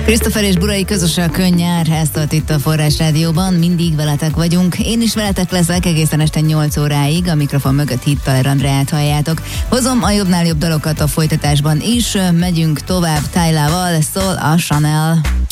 Christopher és Burai közös a könnyár, ez tart itt a Forrás Rádióban, mindig veletek vagyunk. Én is veletek leszek egészen este 8 óráig, a mikrofon mögött Hitler Andreát halljátok. Hozom a jobbnál jobb dalokat a folytatásban is, megyünk tovább Tylával, szól a Chanel.